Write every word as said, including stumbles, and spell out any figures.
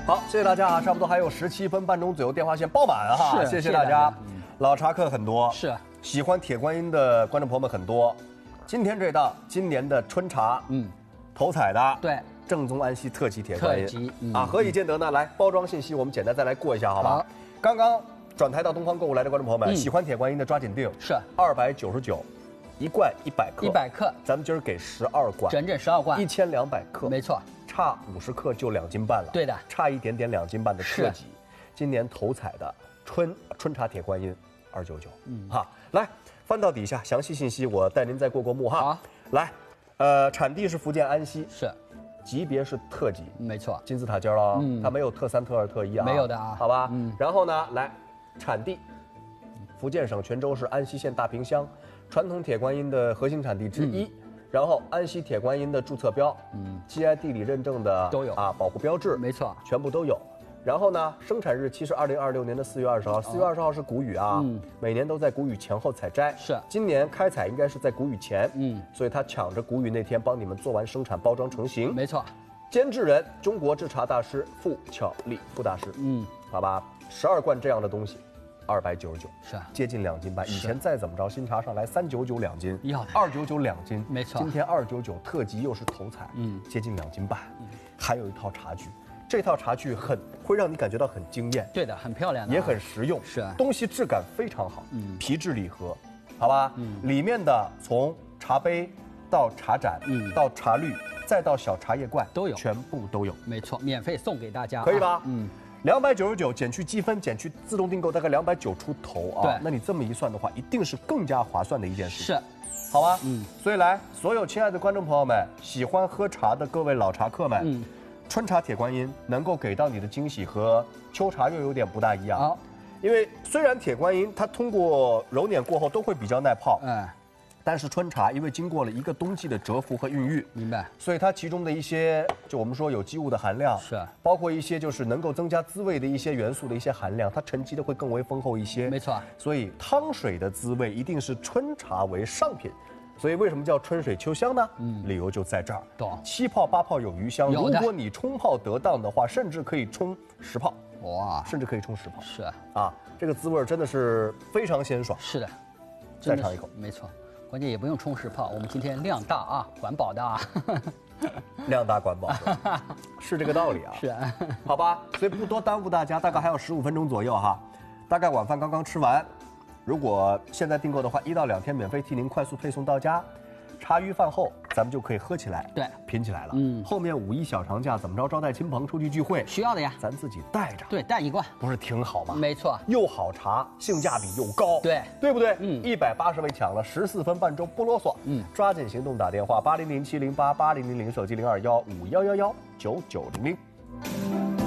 好，谢谢大家啊，差不多还有十七分半钟左右，电话线爆满哈， 是谢谢大家。嗯、老茶客很多， 是喜欢铁观音的观众朋友们很多。今天这道今年的春茶，嗯，头彩的， 对， 正宗安溪特级铁观音， 特级、嗯、 啊，何以见得呢？来，包装信息我们简单再来过一下，好吧？好刚刚转台到东方购物来的观众朋友们，嗯、喜欢铁观音的抓紧订， 是二百九十九。一罐一百克， 一百克， 咱们今儿给十二罐， 整整十二罐， 一千两百克， 没错， 差五十克就两斤半了， 对的， 差一点点两斤半的特级，今年头彩的春春茶铁观音二九九，嗯，哈，来翻到底下详细信息，我带您再过过目哈， 好， 来，呃，产地是福建安溪， 是， 级别是特级， 没错， 金字塔尖了，嗯，它没有特三、特二、特一啊， 没有的啊， 好吧，嗯，然后呢，来，产地，福建省泉州市安溪县大坪乡。传统铁观音的核心产地之一，嗯、然后安溪铁观音的注册标，嗯 ，G I 地理认证的都有啊，保护标志， 没错， 全部都有。然后呢，生产日期是二零二六年的四月二十号，四、哦、月二十号是谷雨啊，嗯，每年都在谷雨前后采摘， 是， 今年开采应该是在谷雨前， 嗯， 所以他抢着谷雨那天帮你们做完生产包装成型， 没错。 监制人中国制茶大师傅巧丽傅大师，嗯，好吧，十二罐这样的东西。二百九十九， 是啊， 接近两斤半。以前再怎么着，新茶上来三九九两斤， 要二九九两斤， 没错。 今天二九九特级又是头彩，嗯，接近两斤半。嗯，还有一套茶具，这套茶具很会让你感觉到很惊艳， 对的，很漂亮的， 也很实用， 是啊， 东西质感非常好，嗯，皮质礼盒，好吧，嗯，里面的从茶杯到茶盏，嗯，到茶滤，再到小茶叶罐都有， 全部都有， 没错，免费送给大家， 可以吧？ 啊、嗯。 两百九十九减去积分，减去自动订购，大概两百九出头啊。 对， 那你这么一算的话，一定是更加划算的一件事。 是， 好吧，嗯。所以来，所有亲爱的观众朋友们，喜欢喝茶的各位老茶客们，嗯，春茶铁观音能够给到你的惊喜和秋茶又有点不大一样。好，因为虽然铁观音它通过揉捻过后都会比较耐泡，嗯。但是春茶因为经过了一个冬季的蛰伏和孕育， 明白， 所以它其中的一些，就我们说有机物的含量， 是包括一些就是能够增加滋味的一些元素的一些含量，它沉积的会更为丰厚一些。 没错， 所以汤水的滋味一定是春茶为上品。所以为什么叫春水秋香呢？嗯，理由就在这儿。 懂， 七泡八泡有余香，如果你冲泡得当的话，甚至可以冲十泡。 哇， 甚至可以冲十泡。 是啊，这个滋味真的是非常鲜爽。 是的， 再尝一口， 没错。关键也不用冲十泡，我们今天量大啊，管饱的啊， 量大管饱，是这个道理啊。 是啊， 好吧，所以不多耽误大家，大概还有十五分钟左右哈。大概晚饭刚刚吃完，如果现在订购的话，一到两天免费替您快速配送到家。茶余饭后，咱们就可以喝起来， 对， 品起来了。嗯，后面五一小长假怎么着招待亲朋出去聚会， 需要的呀， 咱自己带着， 对，带一罐， 不是挺好吗？ 没错， 又好茶，性价比又高， 对， 对不对？嗯，一百八十位抢了十四分半钟，不啰嗦，嗯，抓紧行动打电话八零零七零八八零零零，手机零二幺五幺幺幺九九零零。